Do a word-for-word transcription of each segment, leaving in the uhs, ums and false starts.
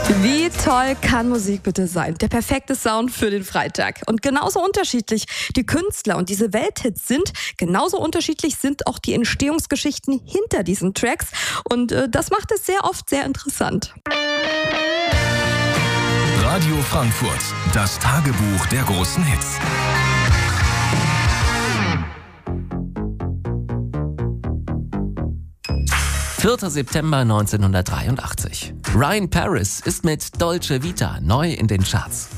Wie toll kann Musik bitte sein? Der perfekte Sound für den Freitag. Und genauso unterschiedlich die Künstler und diese Welthits sind, genauso unterschiedlich sind auch die Entstehungsgeschichten hinter diesen Tracks. Und äh, das macht es sehr oft sehr interessant. Radio Frankfurt, das Tagebuch der großen Hits. vierter September neunzehnhundertdreiundachtzig. Ryan Paris ist mit Dolce Vita neu in den Charts.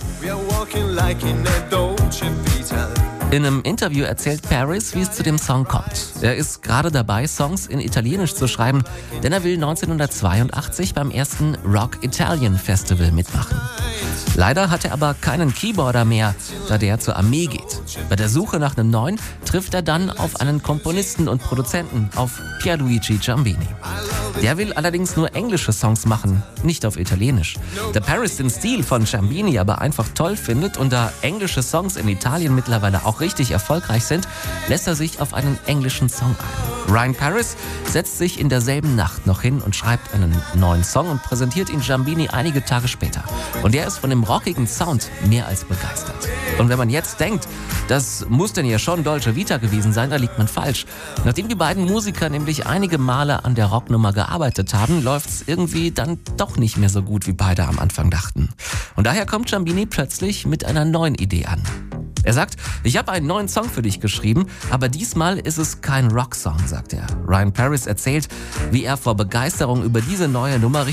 In einem Interview erzählt Paris, wie es zu dem Song kommt. Er ist gerade dabei, Songs in Italienisch zu schreiben, denn er will neunzehnhundertzweiundachtzig beim ersten Rock Italian Festival mitmachen. Leider hat er aber keinen Keyboarder mehr, da der zur Armee geht. Bei der Suche nach einem neuen trifft er dann auf einen Komponisten und Produzenten, auf Pierluigi Giambini. Der will allerdings nur englische Songs machen, nicht auf Italienisch. Da Paris den Stil von Giambini aber einfach toll findet und da englische Songs in Italien mittlerweile auch richtig erfolgreich sind, lässt er sich auf einen englischen Song ein. Ryan Paris setzt sich in derselben Nacht noch hin und schreibt einen neuen Song und präsentiert ihn Giambini einige Tage später. Und der ist von dem rockigen Sound mehr als begeistert. Und wenn man jetzt denkt, das muss denn ja schon Dolce Vita gewesen sein, da liegt man falsch. Nachdem die beiden Musiker nämlich einige Male an der Rocknummer gearbeitet haben, läuft's irgendwie dann doch nicht mehr so gut, wie beide am Anfang dachten. Und daher kommt Giambini plötzlich mit einer neuen Idee an. Er sagt, ich habe einen neuen Song für dich geschrieben, aber diesmal ist es kein Rocksong, sagt er. Ryan Paris erzählt, wie er vor Begeisterung über diese neue Nummer